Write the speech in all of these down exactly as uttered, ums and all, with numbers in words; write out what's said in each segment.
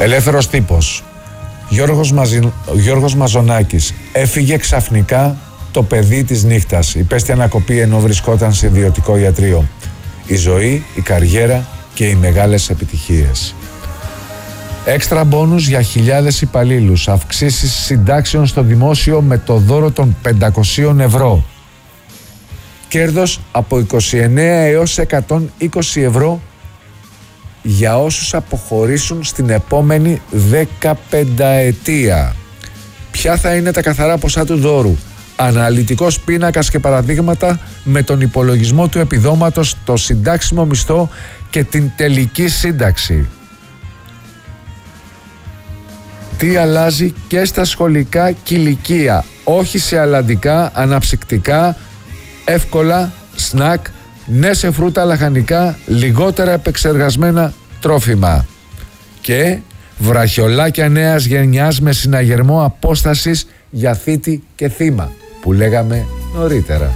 Ελεύθερος τύπος. Γιώργος, Μαζι... Γιώργος Μαζονάκης. Έφυγε ξαφνικά το παιδί της νύχτας. Υπέστη ανακοπή ενώ βρισκόταν σε ιδιωτικό ιατρείο. Η ζωή, η καριέρα και οι μεγάλες επιτυχίες. Έξτρα μπόνους για χιλιάδες υπαλλήλους. Αυξήσεις συντάξεων στο δημόσιο με το δώρο των πεντακόσια ευρώ. Κέρδος από είκοσι εννέα έως εκατόν είκοσι ευρώ για όσους αποχωρήσουν στην επόμενη δεκαπενταετία. Ποια θα είναι τα καθαρά ποσά του δώρου? Αναλυτικός πίνακας και παραδείγματα με τον υπολογισμό του επιδόματος, το συντάξιμο μισθό και την τελική σύνταξη. Τι αλλάζει και στα σχολικά κηλικεία, όχι σε αλλαντικά, αναψυκτικά, εύκολα, σνακ, ναι σε φρούτα λαχανικά, λιγότερα επεξεργασμένα τρόφιμα. Και βραχιολάκια νέας γενιάς με συναγερμό απόστασης για θήτη και θύμα, που λέγαμε νωρίτερα.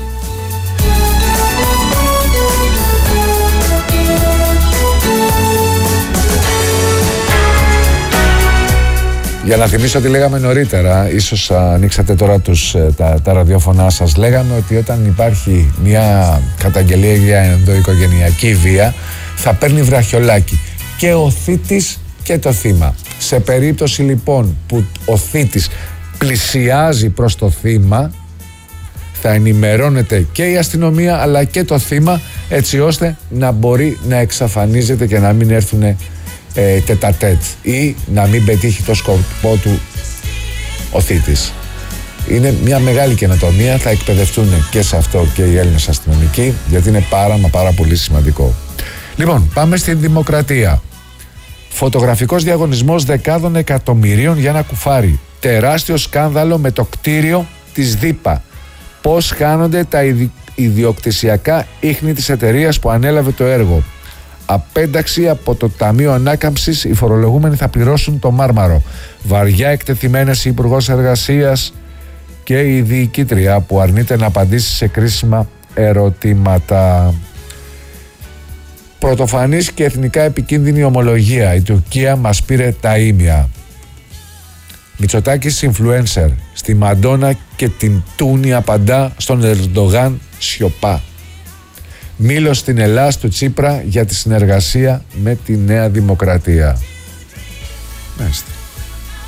Για να θυμίσω ότι λέγαμε νωρίτερα, ίσως ανοίξατε τώρα τους, τα, τα ραδιόφωνά σας, λέγαμε ότι όταν υπάρχει μια καταγγελία για ενδοοικογενειακή βία θα παίρνει βραχιολάκι και ο θήτης και το θύμα. Σε περίπτωση λοιπόν που ο θήτης πλησιάζει προς το θύμα, θα ενημερώνεται και η αστυνομία αλλά και το θύμα, έτσι ώστε να μπορεί να εξαφανίζεται και να μην έρθουν ε, τετατέτ ή να μην πετύχει το σκοπό του ο θήτης. Είναι μια μεγάλη καινοτομία, θα εκπαιδευτούν και σε αυτό και οι Έλληνες αστυνομικοί, γιατί είναι πάρα μα πάρα πολύ σημαντικό. Λοιπόν, πάμε στην δημοκρατία. Φωτογραφικός διαγωνισμός δεκάδων εκατομμυρίων για ένα κουφάρι. Τεράστιο σκάνδαλο με το κτίριο της ΔΥΠΑ. Πώς χάνονται τα ιδι... ιδιοκτησιακά ίχνη της εταιρείας που ανέλαβε το έργο. Απένταξη από το Ταμείο Ανάκαμψης, οι φορολογούμενοι θα πληρώσουν το μάρμαρο. Βαριά εκτεθειμένες η Υπουργός Εργασίας και η διοικήτρια που αρνείται να απαντήσει σε κρίσιμα ερωτήματα. Πρωτοφανής και εθνικά επικίνδυνη ομολογία. Η Τουρκία μας πήρε τα ίμια. Μητσοτάκης influencer. Στη Μαντόνα και την Τούνη απαντά στον Ερντογάν σιωπά. Μήλος στην Ελλάς του Τσίπρα για τη συνεργασία με τη Νέα Δημοκρατία. Μάλιστα.